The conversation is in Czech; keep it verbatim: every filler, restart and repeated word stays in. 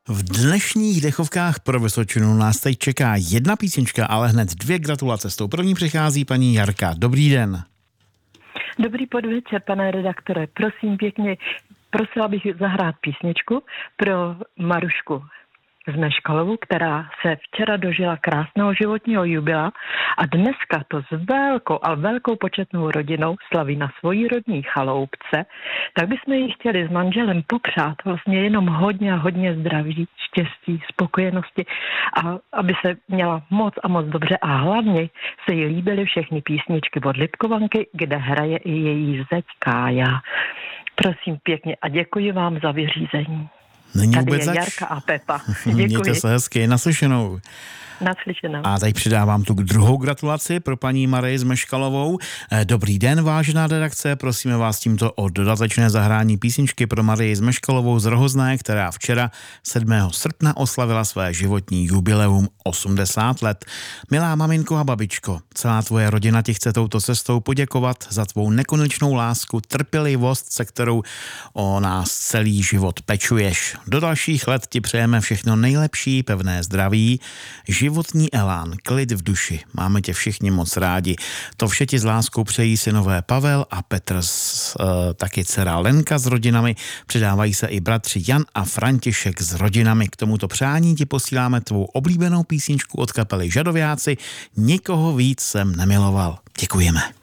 V dnešních dechovkách pro Vysočinu nás teď čeká jedna písnička, ale hned dvě gratulace. S tou první přichází paní Jarka. Dobrý den. Dobrý podvečer, pane redaktore. Prosím pěkně, prosila bych zahrát písničku pro Marušku z Meškalovu, která se včera dožila krásného životního jubilea a dneska to s velkou a velkou početnou rodinou slaví na svojí rodní chaloupce, tak bychom jí chtěli s manželem popřát vlastně jenom hodně a hodně zdraví, štěstí, spokojenosti a aby se měla moc a moc dobře a hlavně se jí líbily všechny písničky od Lipkovanky, kde hraje i její zeď Kája. Prosím pěkně a děkuji vám za vyřízení. Není Tady vůbec je zač. Jarka a Pepa. Děkuji. Mějte se hezky, naslyšenou. Naslyšenou. A teď přidávám tu druhou gratulaci pro paní Marii z Meškalovou. Dobrý den, vážená redakce, prosíme vás tímto o dodatečné zahrání písničky pro Marii z Meškalovou z Rohozné, která včera sedmého srpna oslavila své životní jubileum osmdesát let. Milá maminko a babičko, celá tvoje rodina ti chce touto cestou poděkovat za tvou nekonečnou lásku, trpělivost, se kterou o nás celý život pečuješ. Do dalších let ti přejeme všechno nejlepší, pevné zdraví, životní elán, klid v duši. Máme tě všichni moc rádi. To vše ti s láskou přejí synové Pavel a Petr, s, e, taky dcera Lenka s rodinami. Přidávají se i bratři Jan a František s rodinami. K tomuto přání ti posíláme tvou oblíbenou písničku od kapely Žadovějáci. Nikoho víc jsem nemiloval. Děkujeme.